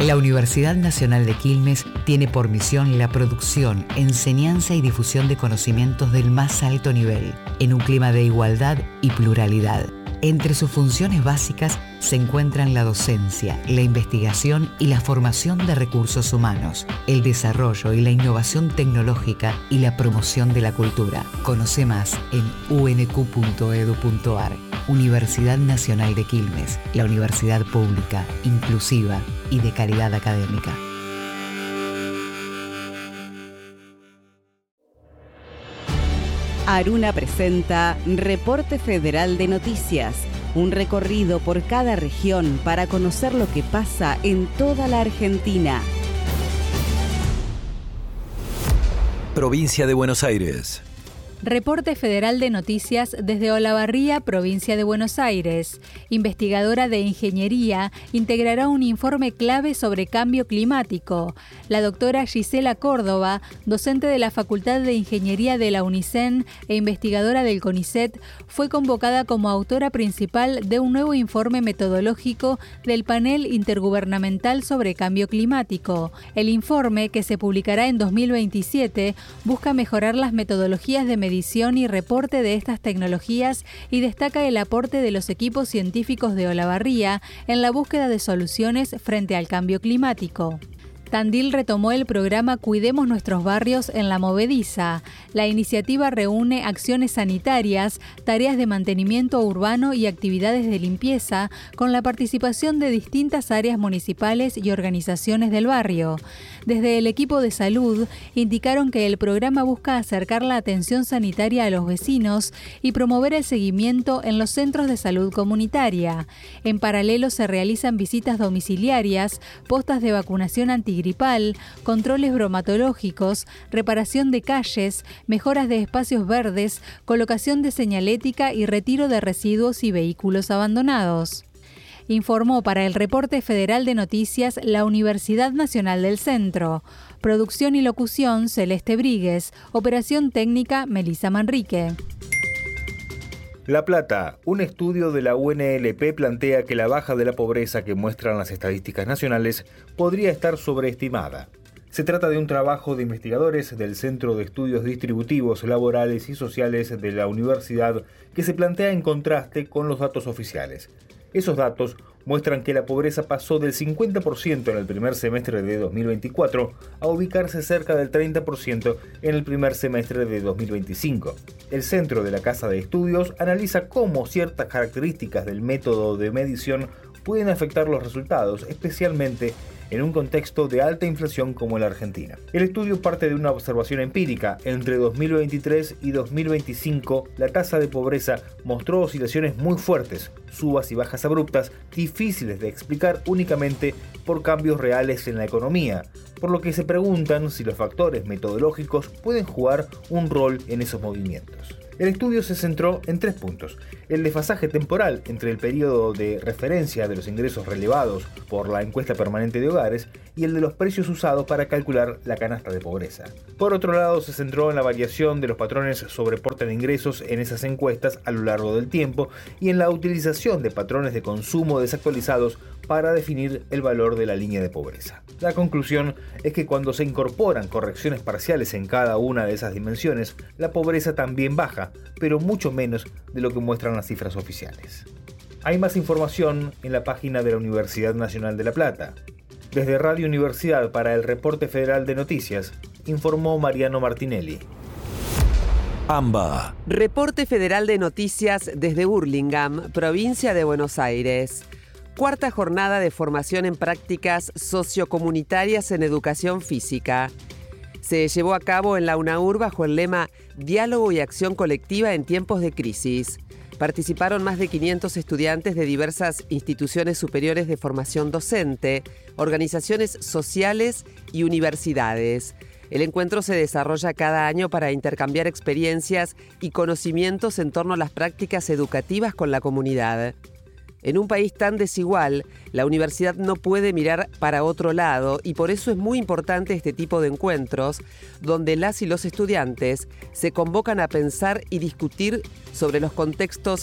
La Universidad Nacional de Quilmes tiene por misión la producción, enseñanza y difusión de conocimientos del más alto nivel, en un clima de igualdad y pluralidad. Entre sus funciones básicas se encuentran la docencia, la investigación y la formación de recursos humanos, el desarrollo y la innovación tecnológica y la promoción de la cultura. Conoce más en unq.edu.ar. Universidad Nacional de Quilmes, la universidad pública, inclusiva y de calidad académica. Aruna presenta Reporte Federal de Noticias, un recorrido por cada región para conocer lo que pasa en toda la Argentina. Provincia de Buenos Aires. Reporte Federal de Noticias desde Olavarría, provincia de Buenos Aires. Investigadora de Ingeniería integrará un informe clave sobre cambio climático. La doctora Gisela Córdoba, docente de la Facultad de Ingeniería de la UNICEN e investigadora del CONICET, fue convocada como autora principal de un nuevo informe metodológico del Panel Intergubernamental sobre Cambio Climático. El informe, que se publicará en 2027, busca mejorar las metodologías de medición y reporte de estas tecnologías y destaca el aporte de los equipos científicos de Olavarría en la búsqueda de soluciones frente al cambio climático. Tandil retomó el programa Cuidemos Nuestros Barrios en la Movediza. La iniciativa reúne acciones sanitarias, tareas de mantenimiento urbano y actividades de limpieza con la participación de distintas áreas municipales y organizaciones del barrio. Desde el equipo de salud indicaron que el programa busca acercar la atención sanitaria a los vecinos y promover el seguimiento en los centros de salud comunitaria. En paralelo se realizan visitas domiciliarias, postas de vacunación antigripal, controles bromatológicos, reparación de calles, mejoras de espacios verdes, colocación de señalética y retiro de residuos y vehículos abandonados. Informó para el Reporte Federal de Noticias la Universidad Nacional del Centro. Producción y locución Celeste Bríguez. Operación técnica Melissa Manrique. La Plata. Un estudio de la UNLP plantea que la baja de la pobreza que muestran las estadísticas nacionales podría estar sobreestimada. Se trata de un trabajo de investigadores del Centro de Estudios Distributivos, Laborales y Sociales de la universidad que se plantea en contraste con los datos oficiales. Esos datos muestran que la pobreza pasó del 50% en el primer semestre de 2024 a ubicarse cerca del 30% en el primer semestre de 2025. El Centro de la Casa de Estudios analiza cómo ciertas características del método de medición pueden afectar los resultados, especialmente en un contexto de alta inflación como la Argentina. El estudio parte de una observación empírica. Entre 2023 y 2025, la tasa de pobreza mostró oscilaciones muy fuertes, subas y bajas abruptas, difíciles de explicar únicamente por cambios reales en la economía, por lo que se preguntan si los factores metodológicos pueden jugar un rol en esos movimientos. El estudio se centró en 3 puntos: el desfasaje temporal entre el periodo de referencia de los ingresos relevados por la encuesta permanente de hogares y el de los precios usados para calcular la canasta de pobreza. Por otro lado, se centró en la variación de los patrones sobre porte de ingresos en esas encuestas a lo largo del tiempo y en la utilización de patrones de consumo desactualizados para definir el valor de la línea de pobreza. La conclusión es que cuando se incorporan correcciones parciales en cada una de esas dimensiones, la pobreza también baja, pero mucho menos de lo que muestran las cifras oficiales. Hay más información en la página de la Universidad Nacional de La Plata. Desde Radio Universidad para el Reporte Federal de Noticias, informó Mariano Martinelli. AMBA. Reporte Federal de Noticias desde Burlingame, provincia de Buenos Aires. Cuarta jornada de formación en prácticas sociocomunitarias en educación física. Se llevó a cabo en la UNAUR bajo el lema Diálogo y acción colectiva en tiempos de crisis. Participaron más de 500 estudiantes de diversas instituciones superiores de formación docente, organizaciones sociales y universidades. El encuentro se desarrolla cada año para intercambiar experiencias y conocimientos en torno a las prácticas educativas con la comunidad. En un país tan desigual, la universidad no puede mirar para otro lado y por eso es muy importante este tipo de encuentros donde las y los estudiantes se convocan a pensar y discutir sobre los contextos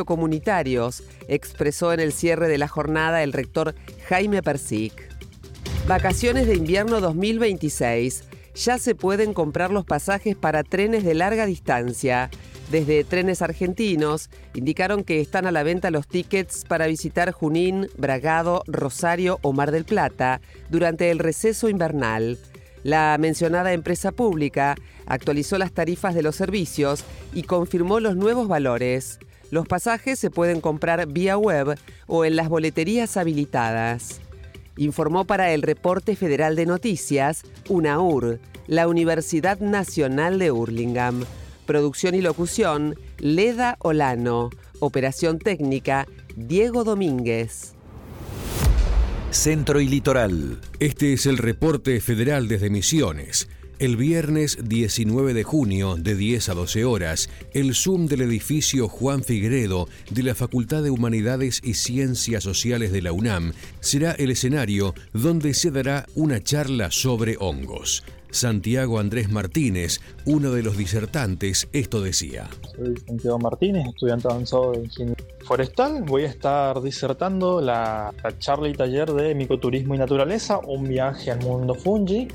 sociocomunitarios, expresó en el cierre de la jornada el rector Jaime Persic. Vacaciones de invierno 2026. Ya se pueden comprar los pasajes para trenes de larga distancia. Desde Trenes Argentinos indicaron que están a la venta los tickets para visitar Junín, Bragado, Rosario o Mar del Plata durante el receso invernal. La mencionada empresa pública actualizó las tarifas de los servicios y confirmó los nuevos valores. Los pasajes se pueden comprar vía web o en las boleterías habilitadas. Informó para el Reporte Federal de Noticias, UNAUR, la Universidad Nacional de Hurlingham. Producción y locución, Leda Olano. Operación técnica, Diego Domínguez. Centro y Litoral. Este es el Reporte Federal desde Misiones. El viernes 19 de junio, de 10 a 12 horas, el Zoom del edificio Juan Figueredo de la Facultad de Humanidades y Ciencias Sociales de la UNAM será el escenario donde se dará una charla sobre hongos. Santiago Andrés Martínez, uno de los disertantes, esto decía. Soy Santiago Martínez, estudiante avanzado de Ingeniería Forestal. Voy a estar disertando la charla y taller de Micoturismo y Naturaleza, un viaje al mundo fungi.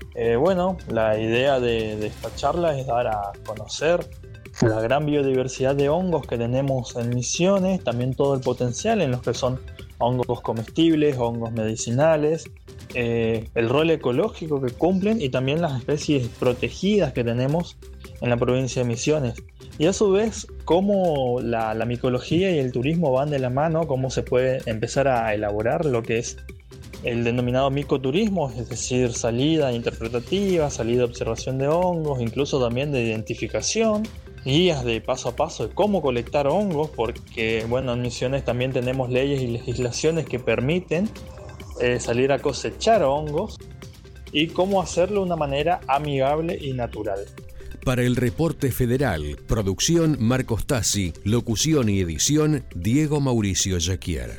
La idea de esta charla es dar a conocer la gran biodiversidad de hongos que tenemos en Misiones, también todo el potencial en los que son hongos comestibles, hongos medicinales, el rol ecológico que cumplen y también las especies protegidas que tenemos en la provincia de Misiones. Y a su vez, cómo la micología y el turismo van de la mano, cómo se puede empezar a elaborar lo que es el denominado micoturismo, es decir, salida interpretativa, salida de observación de hongos, incluso también de identificación, guías de paso a paso de cómo colectar hongos, porque en Misiones también tenemos leyes y legislaciones que permiten salir a cosechar hongos y cómo hacerlo de una manera amigable y natural. Para el Reporte Federal, producción Marcos Tassi, locución y edición Diego Mauricio Jaquier.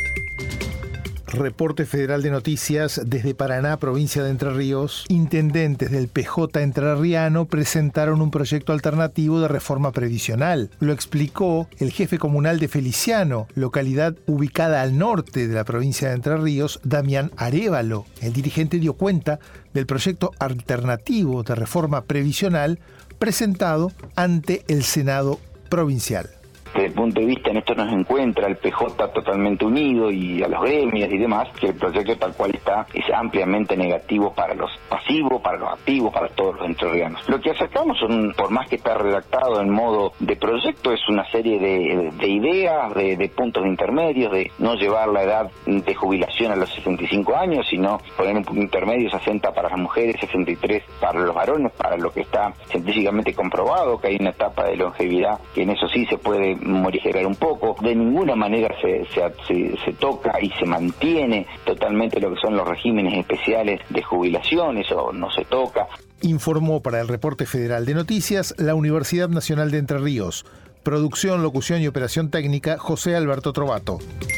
Reporte Federal de Noticias desde Paraná, provincia de Entre Ríos. Intendentes del PJ entrerriano presentaron un proyecto alternativo de reforma previsional. Lo explicó el jefe comunal de Feliciano, localidad ubicada al norte de la provincia de Entre Ríos, Damián Arévalo. El dirigente dio cuenta del proyecto alternativo de reforma previsional presentado ante el Senado provincial. Desde el punto de vista, en esto nos encuentra el PJ totalmente unido y a los gremios y demás, que el proyecto tal cual está es ampliamente negativo para los pasivos, para los activos, para todos los entrerrianos. Lo que sacamos, por más que está redactado en modo de proyecto, es una serie de ideas, de puntos intermedios, de no llevar la edad de jubilación a los 65 años, sino poner un punto intermedio 60 para las mujeres, 63 para los varones, para lo que está científicamente comprobado, que hay una etapa de longevidad que en eso sí se puede morigerar un poco. De ninguna manera se toca y se mantiene totalmente lo que son los regímenes especiales de jubilación, eso no se toca. Informó para el Reporte Federal de Noticias la Universidad Nacional de Entre Ríos. Producción, locución y operación técnica, José Alberto Trovato.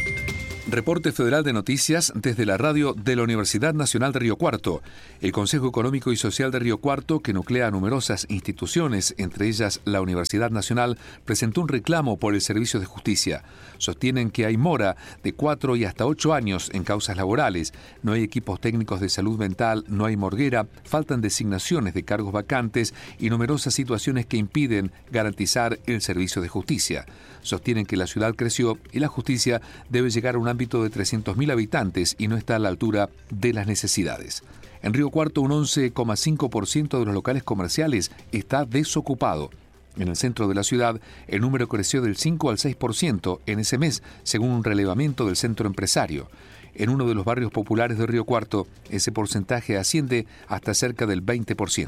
Reporte Federal de Noticias desde la radio de la Universidad Nacional de Río Cuarto. El Consejo Económico y Social de Río Cuarto, que nuclea numerosas instituciones, entre ellas la Universidad Nacional, presentó un reclamo por el servicio de justicia. Sostienen que hay mora de 4 y hasta 8 años en causas laborales, no hay equipos técnicos de salud mental, no hay morguera, faltan designaciones de cargos vacantes y numerosas situaciones que impiden garantizar el servicio de justicia. Sostienen que la ciudad creció y la justicia debe llegar a un ámbito de 300.000 habitantes y no está a la altura de las necesidades. En Río Cuarto, un 11,5% de los locales comerciales está desocupado. En el centro de la ciudad, el número creció del 5 al 6% en ese mes, según un relevamiento del centro empresario. En uno de los barrios populares de Río Cuarto, ese porcentaje asciende hasta cerca del 20%.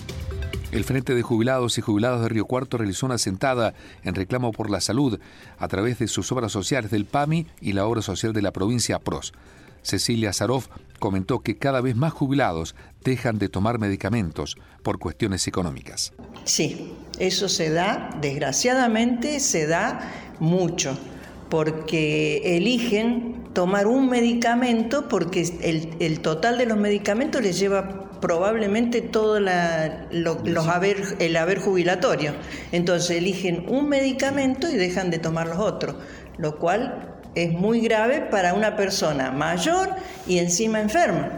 El Frente de Jubilados y Jubiladas de Río Cuarto realizó una sentada en reclamo por la salud a través de sus obras sociales del PAMI y la obra social de la provincia PROS. Cecilia Zaroff comentó que cada vez más jubilados dejan de tomar medicamentos por cuestiones económicas. Sí, eso se da, desgraciadamente se da mucho, porque eligen tomar un medicamento porque el total de los medicamentos les lleva probablemente todo el haber jubilatorio. Entonces eligen un medicamento y dejan de tomar los otros, lo cual es muy grave para una persona mayor y encima enferma.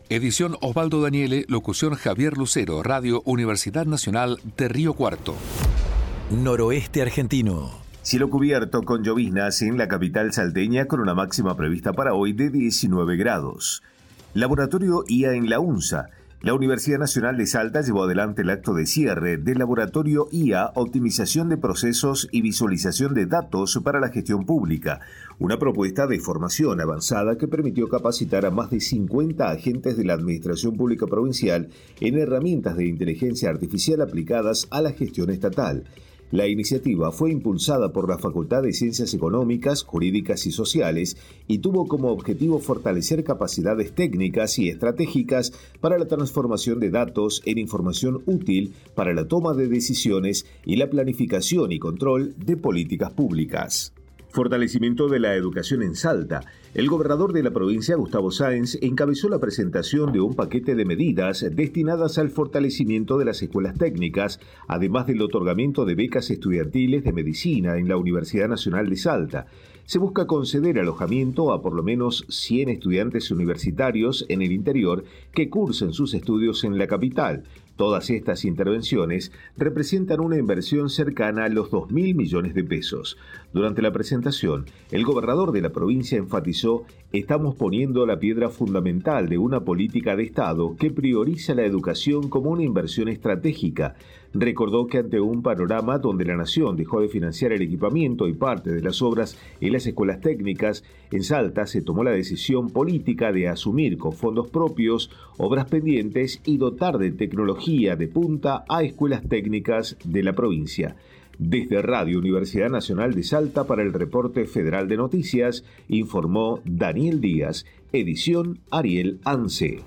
Edición Osvaldo Daniele, locución Javier Lucero, Radio Universidad Nacional de Río Cuarto. Noroeste argentino. Cielo cubierto con lloviznas en la capital salteña con una máxima prevista para hoy de 19 grados. Laboratorio IA en la UNSA. La Universidad Nacional de Salta llevó adelante el acto de cierre del Laboratorio IA, Optimización de Procesos y Visualización de Datos para la Gestión Pública, una propuesta de formación avanzada que permitió capacitar a más de 50 agentes de la Administración Pública Provincial en herramientas de inteligencia artificial aplicadas a la gestión estatal. La iniciativa fue impulsada por la Facultad de Ciencias Económicas, Jurídicas y Sociales y tuvo como objetivo fortalecer capacidades técnicas y estratégicas para la transformación de datos en información útil para la toma de decisiones y la planificación y control de políticas públicas. Fortalecimiento de la educación en Salta. El gobernador de la provincia, Gustavo Sáenz, encabezó la presentación de un paquete de medidas destinadas al fortalecimiento de las escuelas técnicas, además del otorgamiento de becas estudiantiles de medicina en la Universidad Nacional de Salta. Se busca conceder alojamiento a por lo menos 100 estudiantes universitarios en el interior que cursen sus estudios en la capital. Todas estas intervenciones representan una inversión cercana a los 2.000 millones de pesos. Durante la presentación, el gobernador de la provincia enfatizó: estamos poniendo la piedra fundamental de una política de Estado que prioriza la educación como una inversión estratégica. Recordó que ante un panorama donde la nación dejó de financiar el equipamiento y parte de las obras en las escuelas técnicas, en Salta se tomó la decisión política de asumir con fondos propios obras pendientes y dotar de tecnología de punta a escuelas técnicas de la provincia. Desde Radio Universidad Nacional de Salta para el Reporte Federal de Noticias, informó Daniel Díaz, edición Ariel Anse.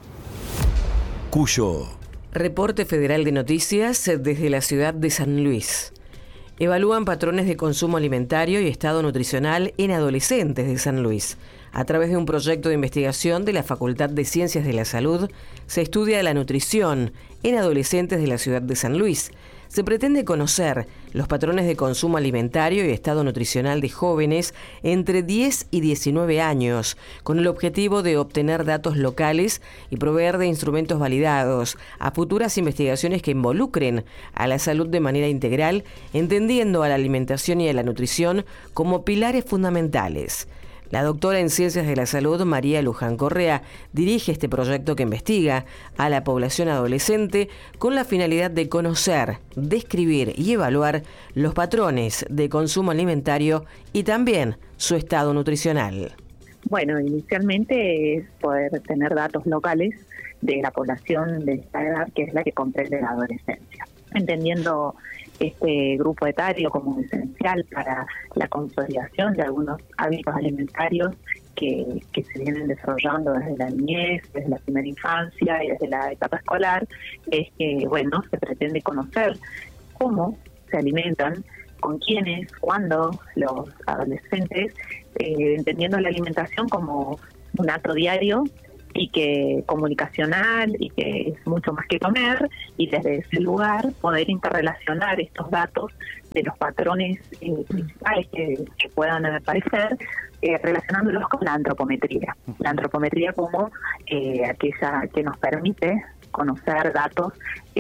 Cuyo. Reporte Federal de Noticias desde la ciudad de San Luis. Evalúan patrones de consumo alimentario y estado nutricional en adolescentes de San Luis. A través de un proyecto de investigación de la Facultad de Ciencias de la Salud, se estudia la nutrición en adolescentes de la ciudad de San Luis. Se pretende conocer los patrones de consumo alimentario y estado nutricional de jóvenes entre 10 y 19 años, con el objetivo de obtener datos locales y proveer de instrumentos validados a futuras investigaciones que involucren a la salud de manera integral, entendiendo a la alimentación y a la nutrición como pilares fundamentales. La doctora en Ciencias de la Salud, María Luján Correa, dirige este proyecto que investiga a la población adolescente con la finalidad de conocer, describir y evaluar los patrones de consumo alimentario y también su estado nutricional. Bueno, inicialmente es poder tener datos locales de la población de esta edad, que es la que comprende la adolescencia, entendiendo este grupo etario como esencial para la consolidación de algunos hábitos alimentarios que se vienen desarrollando desde la niñez, desde la primera infancia y desde la etapa escolar. Es que, bueno, se pretende conocer cómo se alimentan, con quiénes, cuándo los adolescentes, entendiendo la alimentación como un acto diario y que comunicacional y que es mucho más que comer, y desde ese lugar poder interrelacionar estos datos de los patrones principales que puedan aparecer, relacionándolos con la antropometría. La antropometría como aquella que nos permite conocer datos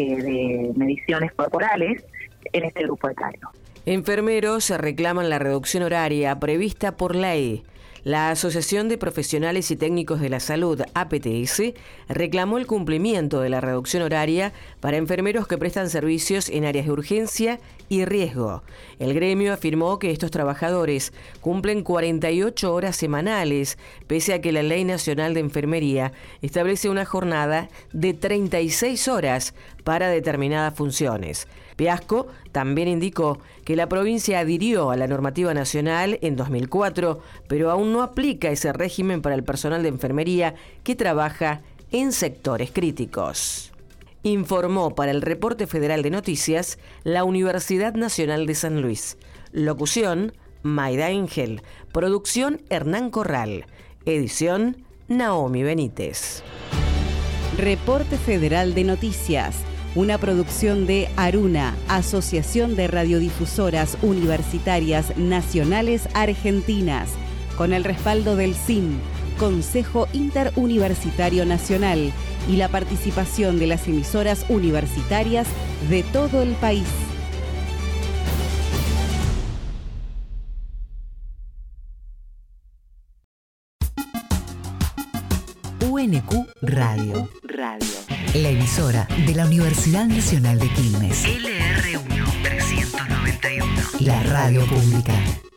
de mediciones corporales en este grupo etario. Enfermeros reclaman la reducción horaria prevista por ley. La Asociación de Profesionales y Técnicos de la Salud, APTS, reclamó el cumplimiento de la reducción horaria para enfermeros que prestan servicios en áreas de urgencia y riesgo. El gremio afirmó que estos trabajadores cumplen 48 horas semanales, pese a que la Ley Nacional de Enfermería establece una jornada de 36 horas para determinadas funciones. Piasco también indicó que la provincia adhirió a la normativa nacional en 2004, pero aún no aplica ese régimen para el personal de enfermería que trabaja en sectores críticos. Informó para el Reporte Federal de Noticias la Universidad Nacional de San Luis. Locución, Maida Ángel. Producción, Hernán Corral. Edición, Naomi Benítez. Reporte Federal de Noticias. Una producción de Aruna, Asociación de Radiodifusoras Universitarias Nacionales Argentinas, con el respaldo del CIN, Consejo Interuniversitario Nacional, y la participación de las emisoras universitarias de todo el país. UNQ Radio. La emisora de la Universidad Nacional de Quilmes. LR1 391. La radio pública.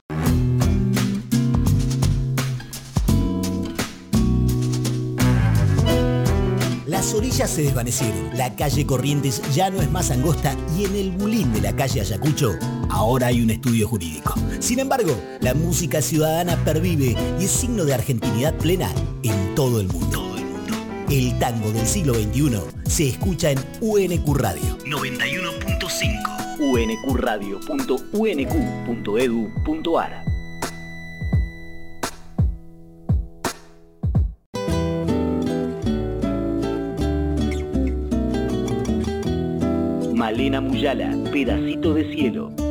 Las orillas se desvanecieron, la calle Corrientes ya no es más angosta y en el bulín de la calle Ayacucho ahora hay un estudio jurídico. Sin embargo, la música ciudadana pervive y es signo de argentinidad plena en todo el mundo. El tango del siglo XXI se escucha en UNQ Radio 91.5, unqradio.unq.edu.ar. Malena Muyala, Pedacito de Cielo.